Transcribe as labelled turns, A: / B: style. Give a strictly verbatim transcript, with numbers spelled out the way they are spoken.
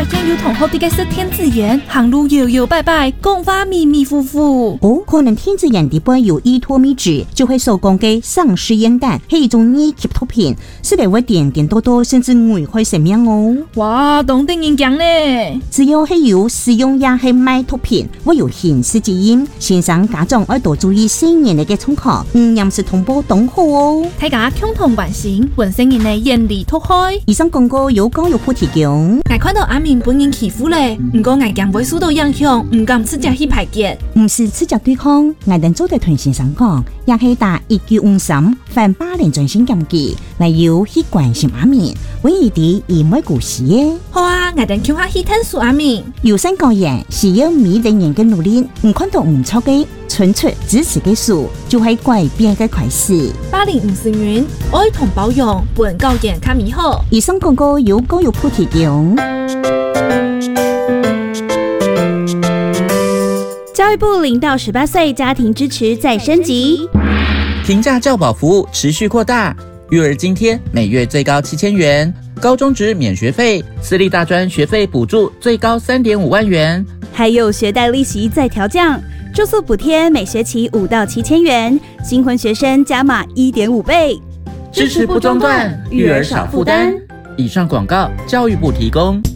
A: 像有同好的个是天子眼，行路摇摇摆摆，讲话迷迷糊糊。
B: 哦，可能天子眼底部有依托物质，就会所讲嘅丧尸烟弹，是一种二级毒品，是嚟会点点多多，甚至危害生命哦。
A: 哇，懂得人讲呢。
B: 只要係有使用也係賣毒品，會有刑事責任。先生家長要多注意細年嘅衝擊，唔飲食同胞懂好哦。
A: 大家共同關心，本身人嘅嚴厲脫開。
B: 以上廣告由教育部提供。
A: 我看到阿明本人欺負咧，唔過我驚會受到影響，唔敢直接去排解。
B: 唔是直接對抗，我哋做對同先生講，也係打一九五三反霸凌專線檢舉，嚟要去關心阿明，為一啲而唔係故事嘅。
A: 好啊，我哋叫下去探索阿明。
B: 有三個人是要每個人嘅努力，唔看到唔錯嘅，純粹支持嘅事，就係改變嘅開始。
A: 霸凌唔是遠，愛同包容，本教研較美好。
B: 以上廣告由教育部提供。
C: 教育部零到十八歲家庭支持再升級，
D: 平價教保服務持續擴大，育兒津貼每月最高七千元，高中職免學費，私立大專學費補助最高三點五萬元，
C: 還有學貸利息再調降，住宿補貼每學期五到七千元，新婚學生加碼一點五倍，
D: 支持不中斷，育兒少負擔。以上廣告，教育部提供。